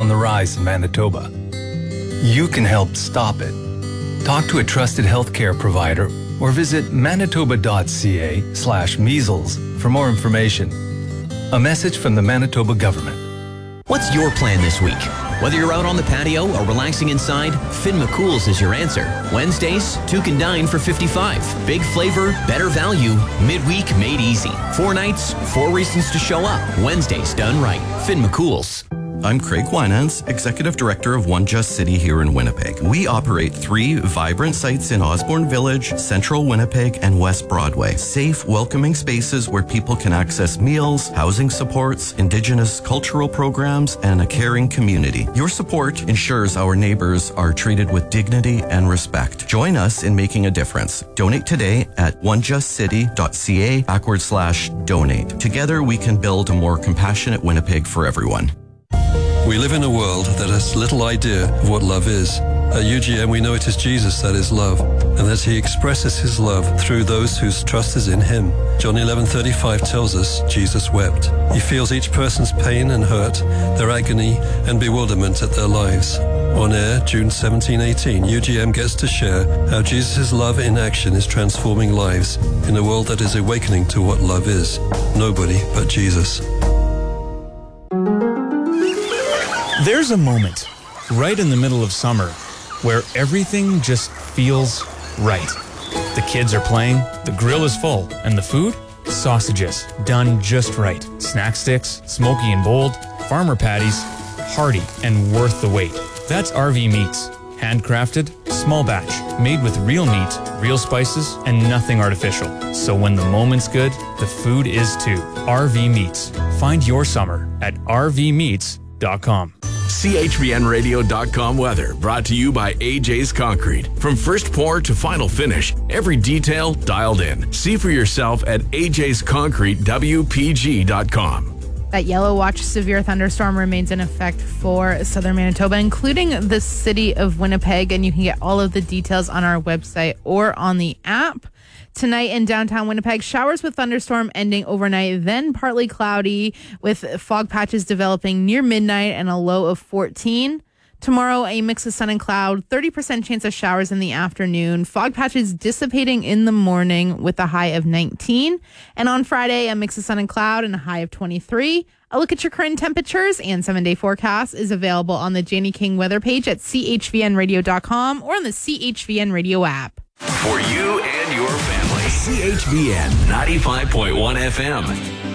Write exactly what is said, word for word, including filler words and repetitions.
on the rise in Manitoba. You can help stop it. Talk to a trusted healthcare provider or visit manitoba.ca slash measles for more information. A message from the Manitoba government. What's your plan this week? Whether you're out on the patio or relaxing inside, Finn McCool's is your answer. Wednesdays, two can dine for fifty-five dollars. Big flavor, better value, midweek made easy. Four nights, four reasons to show up. Wednesdays done right. Finn McCool's. I'm Craig Winans, Executive Director of One Just City here in Winnipeg. We operate three vibrant sites in Osborne Village, Central Winnipeg, and West Broadway. Safe, welcoming spaces where people can access meals, housing supports, Indigenous cultural programs, and a caring community. Your support ensures our neighbors are treated with dignity and respect. Join us in making a difference. Donate today at onejustcity.ca backward slash donate. Together we can build a more compassionate Winnipeg for everyone. We live in a world that has little idea of what love is. At U G M, we know it is Jesus that is love, and that he expresses his love through those whose trust is in him. John eleven thirty-five tells us Jesus wept. He feels each person's pain and hurt, their agony and bewilderment at their lives. On air, June seventeenth, eighteen, U G M gets to share how Jesus' love in action is transforming lives in a world that is awakening to what love is. Nobody but Jesus. There's a moment right in the middle of summer where everything just feels right. The kids are playing, the grill is full, and the food? Sausages, done just right. Snack sticks, smoky and bold, farmer patties, hearty and worth the wait. That's R V Meats. Handcrafted, small batch, made with real meat, real spices, and nothing artificial. So when the moment's good, the food is too. R V Meats. Find your summer at r v meats dot com. C H V N radio dot com weather brought to you by A J's Concrete. From first pour to final finish, every detail dialed in. See for yourself at a j's concrete w p g dot com. That yellow watch severe thunderstorm remains in effect for southern Manitoba, including the city of Winnipeg, and you can get all of the details on our website or on the app. Tonight in downtown Winnipeg, showers with thunderstorm ending overnight, then partly cloudy with fog patches developing near midnight and a low of fourteen. Tomorrow, a mix of sun and cloud, thirty percent chance of showers in the afternoon, fog patches dissipating in the morning with a high of nineteen. And on Friday, a mix of sun and cloud and a high of twenty-three. A look at your current temperatures and seven-day forecast is available on the Janie King weather page at c h v n radio dot com or on the C H V N Radio app. For you and your family, C H V N ninety-five point one F M.